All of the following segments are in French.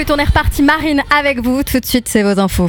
minutes, on est reparti. Marine avec vous. Tout de suite, c'est vos infos.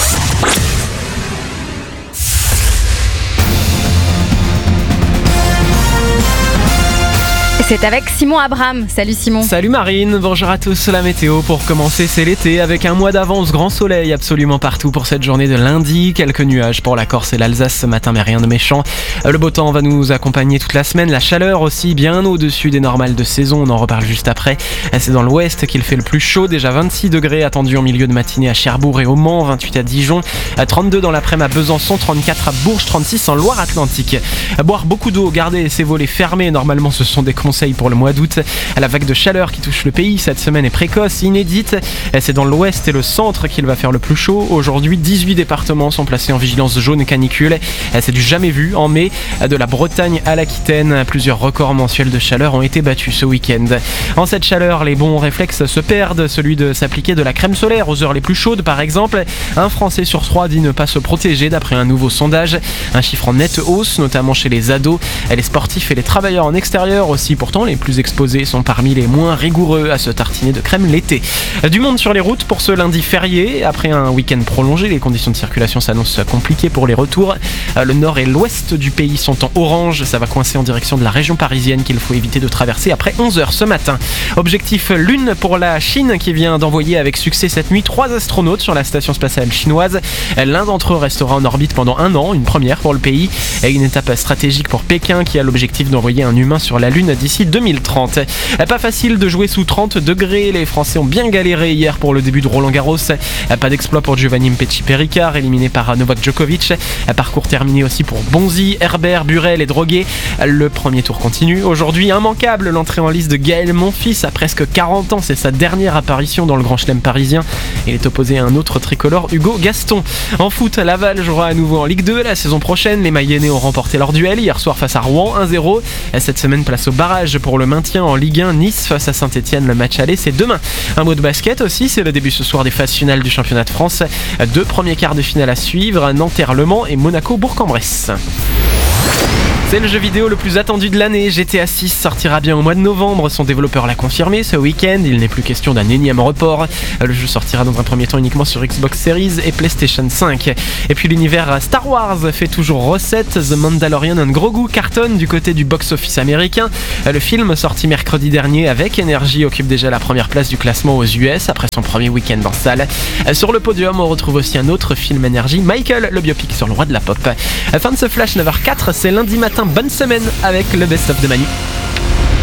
C'est avec Simon Abraham. Salut Simon. Salut Marine, bonjour à tous. La météo pour commencer, c'est l'été avec un mois d'avance, grand soleil absolument partout pour cette journée de lundi. Quelques nuages pour la Corse et l'Alsace ce matin, mais rien de méchant. Le beau temps va nous accompagner toute la semaine. La chaleur aussi, bien au-dessus des normales de saison. On en reparle juste après. C'est dans l'ouest qu'il fait le plus chaud. Déjà 26 degrés attendus en milieu de matinée à Cherbourg et au Mans, 28 à Dijon, 32 dans l'après-midi à Besançon, 34 à Bourges, 36 en Loire-Atlantique. Boire beaucoup d'eau, garder ses volets fermés. Normalement, ce sont des conseils pour le mois d'août. La vague de chaleur qui touche le pays cette semaine est précoce, inédite. C'est dans l'ouest et le centre qu'il va faire le plus chaud. Aujourd'hui, 18 départements sont placés en vigilance jaune canicule. C'est du jamais vu en mai. De la Bretagne à l'Aquitaine, plusieurs records mensuels de chaleur ont été battus ce week-end. En cette chaleur, les bons réflexes se perdent. Celui de s'appliquer de la crème solaire aux heures les plus chaudes, par exemple. Un Français sur 3 dit ne pas se protéger d'après un nouveau sondage. Un chiffre en nette hausse, notamment chez les ados, les sportifs et les travailleurs en extérieur aussi. Pourtant, les plus exposés sont parmi les moins rigoureux à se tartiner de crème l'été. Du monde sur les routes pour ce lundi férié. Après un week-end prolongé, les conditions de circulation s'annoncent compliquées pour les retours. Le nord et l'ouest du pays sont en orange. Ça va coincer en direction de la région parisienne qu'il faut éviter de traverser après 11h ce matin. Objectif Lune pour la Chine qui vient d'envoyer avec succès cette nuit 3 astronautes sur la station spatiale chinoise. L'un d'entre eux restera en orbite pendant un an, une première pour le pays. Et une étape stratégique pour Pékin qui a l'objectif d'envoyer un humain sur la Lune d'ici 2030. Pas facile de jouer sous 30 degrés. Les Français ont bien galéré hier pour le début de Roland-Garros. Pas d'exploit pour Giovanni Mpetshi-Perricard, éliminé par Novak Djokovic. Parcours terminé aussi pour Bonzi, Herbert, Burel et Droguet. Le premier tour continue. Aujourd'hui, immanquable l'entrée en lice de Gaël Monfils à presque 40 ans. C'est sa dernière apparition dans le Grand Chelem parisien. Il est opposé à un autre tricolore, Hugo Gaston. En foot, Laval jouera à nouveau en Ligue 2 la saison prochaine. Les Mayennais ont remporté leur duel hier soir face à Rouen 1-0. Cette semaine, place au barrage pour le maintien en Ligue 1. Nice face à Saint-Etienne, le match aller c'est demain. Un mot de basket aussi, c'est le début ce soir des phases finales du championnat de France. 2 premiers quarts de finale à suivre, Nanterre-Le Mans et Monaco-Bourg-en-Bresse. C'est le jeu vidéo le plus attendu de l'année. GTA 6 sortira bien au mois de novembre. Son développeur l'a confirmé ce week-end. Il n'est plus question d'un énième report. Le jeu sortira dans un premier temps uniquement sur Xbox Series et PlayStation 5. Et puis l'univers Star Wars fait toujours recette. The Mandalorian and Grogu cartonne du côté du box-office américain. Le film sorti mercredi dernier avec énergie occupe déjà la première place du classement aux US après son premier week-end en salle. Sur le podium, on retrouve aussi un autre film énergie, Michael, le biopic sur le roi de la pop. Fin de ce flash 9h04, c'est lundi matin. Bonne semaine avec le best-of de Manu.